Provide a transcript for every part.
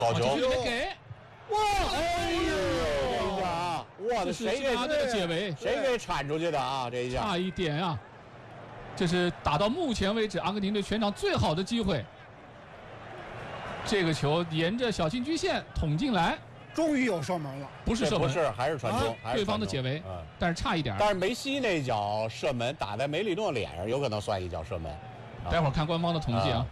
好球！ 给，哇， 哎呦，这一下啊，哇，这谁给这个解围？ 谁给铲出去的啊？这一下差一点啊！这是打到目前为止阿根廷队全场最好的机会。这个球沿着小禁区线捅进来， 终于有射门了。 不是射门， 不是，还是传中， 对方的解围，但是差一点。 但是梅西那脚射门打在梅里诺脸上，有可能算一脚射门。 待会儿看官方的统计啊。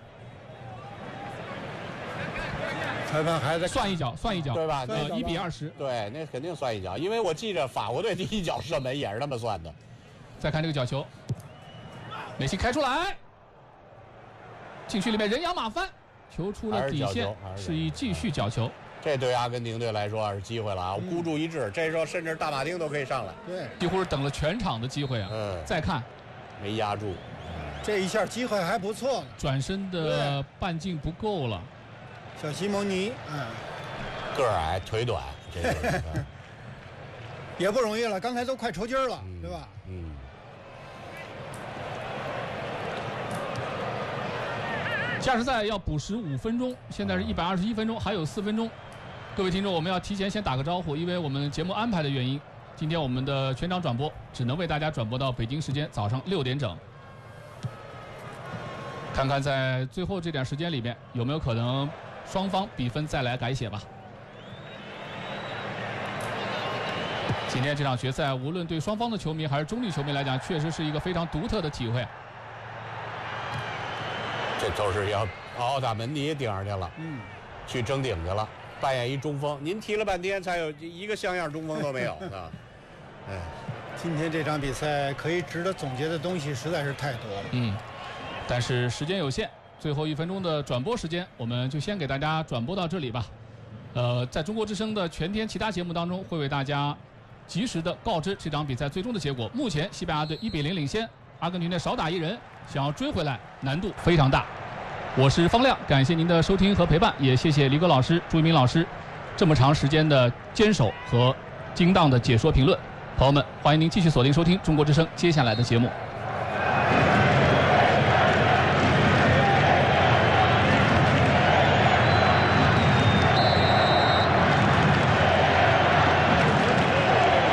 裁判还在算一脚， 对吧 ？1比20。 对，那肯定算一脚，因为我记着法国队第一脚射门也是那么算的。 再看这个角球，梅西开出来，禁区里面人仰马翻，球出了底线，示意继续角球。 这对阿根廷队来说是机会了啊！孤注一掷，这时候甚至大马丁都可以上来。 对， 几乎是等了全场的机会啊。再看， 没压住， 这一下机会还不错呢。 转身的半径不够了。 小西蒙尼， 个儿矮，腿短，这个也不容易了。刚才都快抽筋了，对吧？ 加时赛要补时5分钟，现在是121分钟，还有4分钟。各位听众，我们要提前先打个招呼，因为我们节目安排的原因，今天我们的全场转播只能为大家转播到北京时间早上6点整。看看在最后这点时间里面有没有可能双方比分再来改写吧。今天这场决赛，无论对双方的球迷还是中立球迷来讲，确实是一个非常独特的体会。 这都是要奥塔门尼顶上去了，去争顶去了，扮演一中锋。您提了半天，才有一个像样中锋都没有啊！ 今天这场比赛可以值得总结的东西实在是太多了。 但是时间有限，最后1分钟的转播时间，我们就先给大家转播到这里吧。在中国之声的全天其他节目当中，会为大家及时的告知这场比赛最终的结果。目前西班牙队1比0领先，阿根廷队少打一人，想要追回来难度非常大。我是方亮，感谢您的收听和陪伴，也谢谢黎哥老师、朱一鸣老师这么长时间的坚守和精当的解说评论。朋友们，欢迎您继续锁定收听中国之声接下来的节目。